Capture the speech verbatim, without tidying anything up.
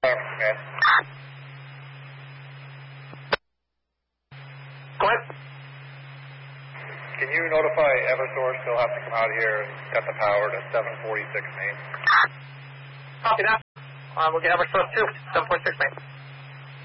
man. Go ahead. Can you notify Eversource they'll have to come out here and cut the power to seven forty-six Main? Copy that. Uh, we'll get Eversource two, seven forty-six Main.